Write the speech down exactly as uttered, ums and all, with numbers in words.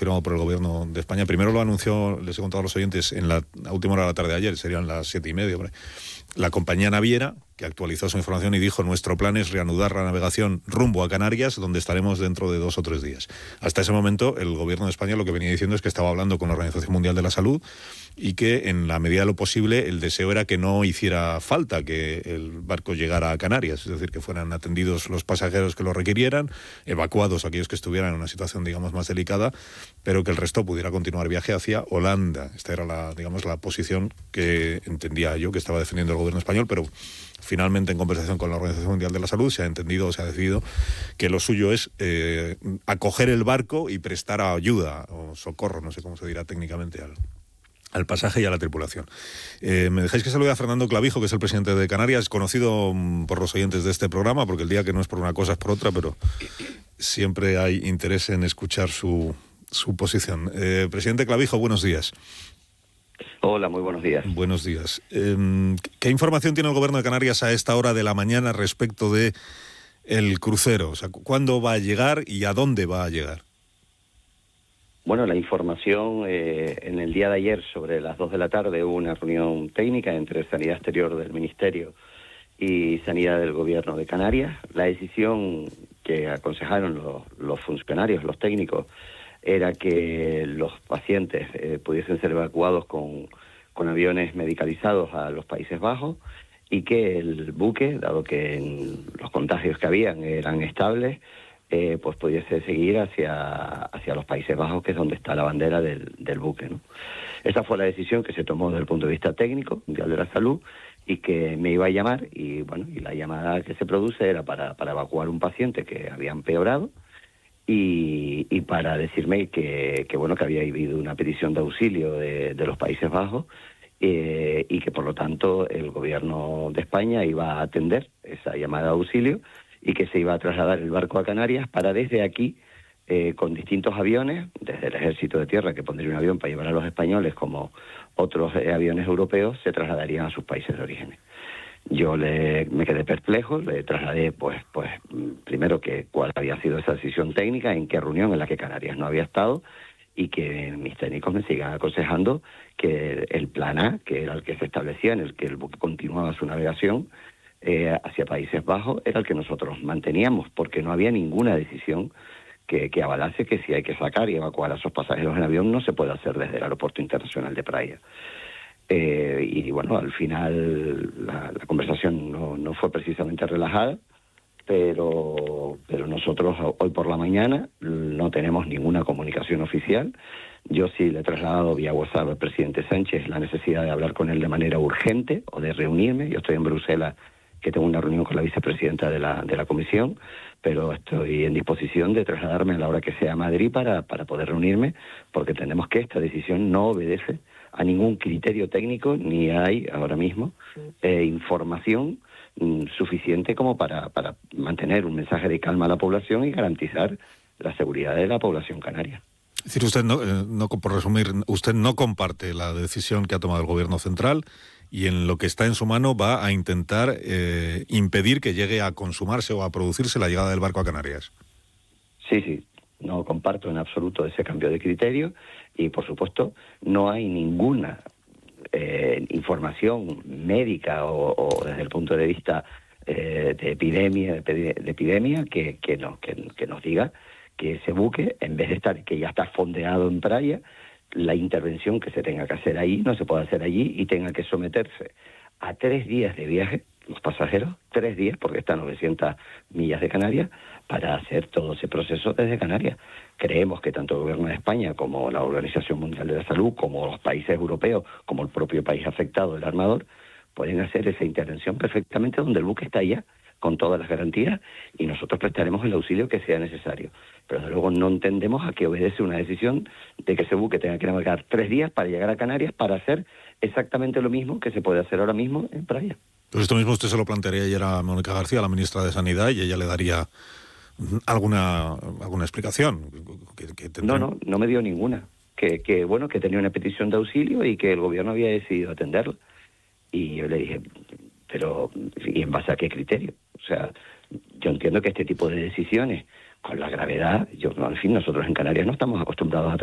confirmado por el Gobierno de España. Primero lo anunció, les he contado a los oyentes, en la última hora de la tarde de ayer, serían las siete y media, la compañía naviera, que actualizó su información y dijo: nuestro plan es reanudar la navegación rumbo a Canarias, donde estaremos dentro de dos o tres días. Hasta ese momento, el Gobierno de España lo que venía diciendo es que estaba hablando con la Organización Mundial de la Salud y que, en la medida de lo posible, el deseo era que no hiciera falta que el barco llegara a Canarias, es decir, que fueran atendidos los pasajeros que lo requirieran, evacuados aquellos que estuvieran en una situación, digamos, más delicada, pero que el resto pudiera continuar viaje hacia Holanda. Esta era la, digamos, la posición que entendía yo que estaba defendiendo el Gobierno español, pero finalmente, en conversación con la Organización Mundial de la Salud, se ha entendido, se ha decidido que lo suyo es eh, acoger el barco y prestar ayuda o socorro, no sé cómo se dirá técnicamente, al, al pasaje y a la tripulación. Eh, me dejáis que salude a Fernando Clavijo, que es el presidente de Canarias, conocido mm, por los oyentes de este programa, porque el día que no es por una cosa es por otra, pero siempre hay interés en escuchar su, su posición. Eh, presidente Clavijo, buenos días. Hola, muy buenos días. Buenos días. Eh, ¿Qué información tiene el Gobierno de Canarias a esta hora de la mañana respecto de el crucero? O sea, ¿cuándo va a llegar y a dónde va a llegar? Bueno, la información eh, en el día de ayer, sobre las dos de la tarde, hubo una reunión técnica entre Sanidad Exterior del Ministerio y Sanidad del Gobierno de Canarias. La decisión que aconsejaron los, los funcionarios, los técnicos, era que los pacientes eh, pudiesen ser evacuados con, con aviones medicalizados a los Países Bajos y que el buque, dado que en los contagios que habían eran estables, eh, pues pudiese seguir hacia, hacia los Países Bajos, que es donde está la bandera del, del buque, ¿no? Esa fue la decisión que se tomó desde el punto de vista técnico, Mundial de la Salud, y que me iba a llamar, y bueno, y la llamada que se produce era para, para evacuar un paciente que había empeorado, Y, y para decirme que, que bueno que había habido una petición de auxilio de, de los Países Bajos eh, y que por lo tanto el Gobierno de España iba a atender esa llamada de auxilio y que se iba a trasladar el barco a Canarias para desde aquí, eh, con distintos aviones, desde el Ejército de Tierra, que pondría un avión para llevar a los españoles, como otros eh, aviones europeos, se trasladarían a sus países de origen. Yo le, me quedé perplejo, le trasladé, pues, pues primero que cuál había sido esa decisión técnica, en qué reunión en la que Canarias no había estado, y que mis técnicos me sigan aconsejando que el plan A, que era el que se establecía, en el que el buque continuaba su navegación eh, hacia Países Bajos, era el que nosotros manteníamos, porque no había ninguna decisión que, que avalase que si hay que sacar y evacuar a esos pasajeros en avión no se puede hacer desde el Aeropuerto Internacional de Praia. Eh, y bueno, al final la, la conversación no, no fue precisamente relajada, pero, pero nosotros hoy por la mañana no tenemos ninguna comunicación oficial. Yo sí le he trasladado vía WhatsApp al presidente Sánchez la necesidad de hablar con él de manera urgente o de reunirme. Yo estoy en Bruselas, que tengo una reunión con la vicepresidenta de la, de la comisión, pero estoy en disposición de trasladarme a la hora que sea a Madrid para, para poder reunirme, porque entendemos que esta decisión no obedece a ningún criterio técnico, ni hay ahora mismo eh, información mm, suficiente como para, para mantener un mensaje de calma a la población y garantizar la seguridad de la población canaria. Es decir, usted, no, eh, no, por resumir, usted no comparte la decisión que ha tomado el Gobierno central y en lo que está en su mano va a intentar eh, impedir que llegue a consumarse o a producirse la llegada del barco a Canarias. Sí, sí. No comparto en absoluto ese cambio de criterio y, por supuesto, no hay ninguna eh, información médica o, o desde el punto de vista eh, de epidemia, de, de epidemia que, que, no, que, que nos diga que ese buque, en vez de estar, que ya está fondeado en Praia, la intervención que se tenga que hacer ahí no se puede hacer allí y tenga que someterse a tres días de viaje, los pasajeros, tres días, porque están a novecientas millas de Canarias, para hacer todo ese proceso desde Canarias. Creemos que tanto el Gobierno de España como la Organización Mundial de la Salud, como los países europeos, como el propio país afectado, el armador, pueden hacer esa intervención perfectamente donde el buque está allá, con todas las garantías, y nosotros prestaremos el auxilio que sea necesario. Pero desde luego no entendemos a qué obedece una decisión de que ese buque tenga que navegar tres días para llegar a Canarias para hacer exactamente lo mismo que se puede hacer ahora mismo en Praia. Pues esto mismo usted se lo plantearía ayer a Mónica García, la ministra de Sanidad, y ella le daría alguna alguna explicación. Que, que no, no, no me dio ninguna. Que, que bueno, que tenía una petición de auxilio y que el Gobierno había decidido atenderla. Y yo le dije, pero ¿y en base a qué criterio? O sea, yo entiendo que este tipo de decisiones, con la gravedad, yo, en fin, nosotros en Canarias no estamos acostumbrados a